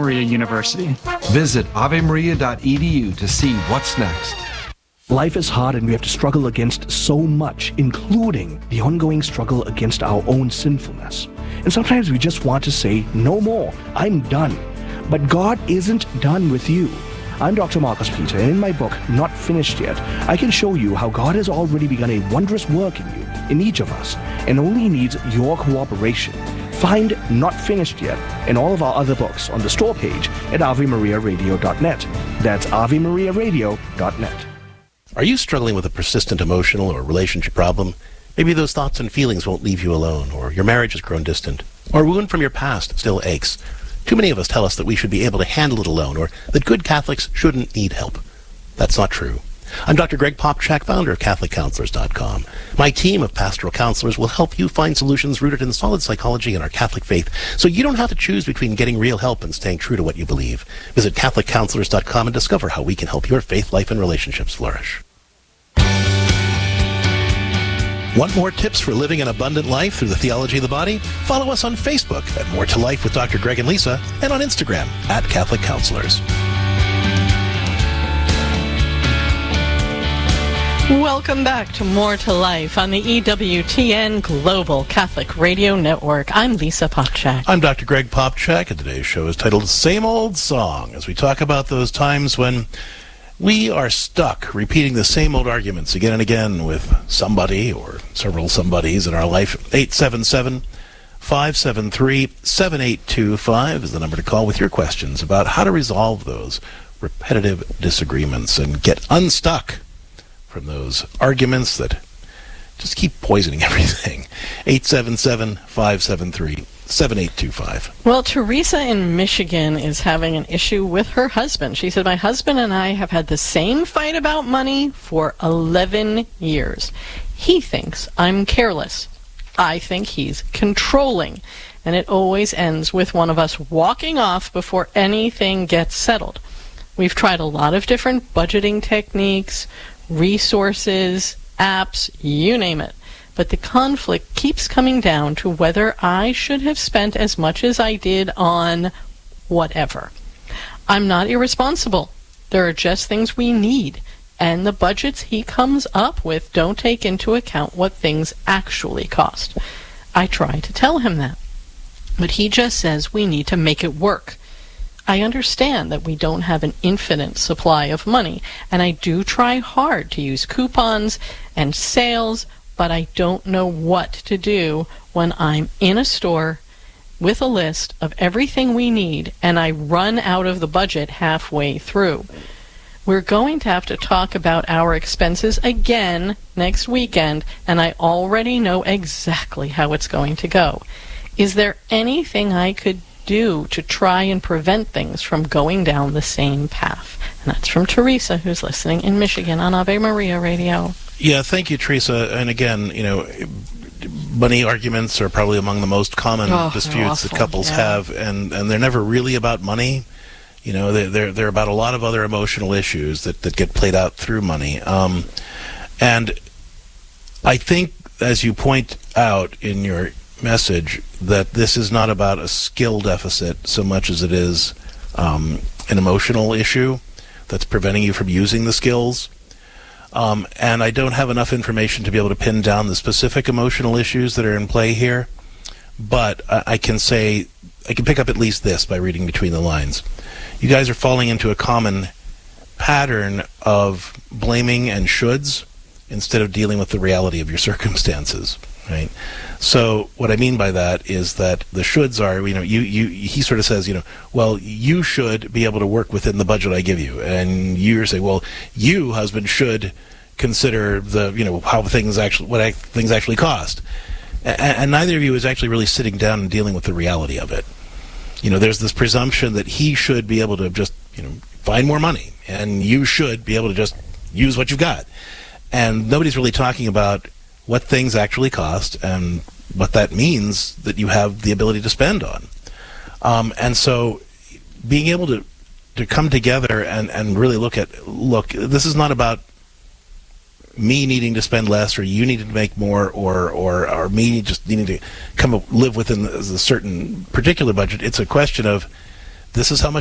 Maria University. Visit avemaria.edu to see what's next. Life is hard and we have to struggle against so much, including the ongoing struggle against our own sinfulness. And sometimes we just want to say, no more, I'm done. But God isn't done with you. I'm Dr. Marcus Peter, and in my book, Not Finished Yet, I can show you how God has already begun a wondrous work in you, in each of us, and only needs your cooperation. Find Not Finished Yet and all of our other books on the store page at avemariaradio.net. That's avemariaradio.net. Are you struggling with a persistent emotional or relationship problem? Maybe those thoughts and feelings won't leave you alone, or your marriage has grown distant, or a wound from your past still aches. Too many of us tell us that we should be able to handle it alone, or that good Catholics shouldn't need help. That's not true. I'm Dr. Greg Popchak, founder of CatholicCounselors.com. My team of pastoral counselors will help you find solutions rooted in solid psychology and our Catholic faith, so you don't have to choose between getting real help and staying true to what you believe. Visit CatholicCounselors.com and discover how we can help your faith life and relationships flourish. Want more tips for living an abundant life through the theology of the body? Follow us on Facebook at More to Life with Dr. Greg and Lisa, and on Instagram at Catholic Counselors. Welcome back to More to Life on the EWTN Global Catholic Radio Network. I'm Lisa Popchak. I'm Dr. Greg Popchak, and today's show is titled Same Old Song, as we talk about those times when we are stuck repeating the same old arguments again and again with somebody or several somebodies in our life. 877-573-7825 is the number to call with your questions about how to resolve those repetitive disagreements and get unstuck from those arguments that just keep poisoning everything. 877-573-7825. Well, Teresa in Michigan is having an issue with her husband. She said, my husband and I have had the same fight about money for 11 years. He thinks I'm careless. I think he's controlling. And it always ends with one of us walking off before anything gets settled. We've tried a lot of different budgeting techniques, resources, apps, you name it. But the conflict keeps coming down to whether I should have spent as much as I did on whatever. I'm not irresponsible. There are just things we need, and the budgets he comes up with don't take into account what things actually cost. I try to tell him that, but he just says we need to make it work. I understand that we don't have an infinite supply of money, and I do try hard to use coupons and sales, but I don't know what to do when I'm in a store with a list of everything we need and I run out of the budget halfway through. We're going to have to talk about our expenses again next weekend, and I already know exactly how it's going to go. Is there anything I could do to try and prevent things from going down the same path? And that's from Teresa, who's listening in Michigan on Ave Maria Radio. Yeah, thank you, Teresa. And again, money arguments are probably among the most common disputes that couples have, and they're never really about money. They're about a lot of other emotional issues that get played out through money. And I think, as you point out in your message, that this is not about a skill deficit so much as it is an emotional issue that's preventing you from using the skills. And I don't have enough information to be able to pin down the specific emotional issues that are in play here, but I can pick up at least this by reading between the lines. You guys are falling into a common pattern of blaming and shoulds instead of dealing with the reality of your circumstances, right? So what I mean by that is that the shoulds are, he sort of says, well, you should be able to work within the budget I give you. And you say, well, you, husband, should consider what things actually cost. And neither of you is actually really sitting down and dealing with the reality of it. There's this presumption that he should be able to just, find more money, and you should be able to just use what you've got. And nobody's really talking about what things actually cost and what that means that you have the ability to spend on. And so being able to come together and really look, this is not about me needing to spend less or you needing to make more or me just needing to live within a certain particular budget. It's a question of, this is how much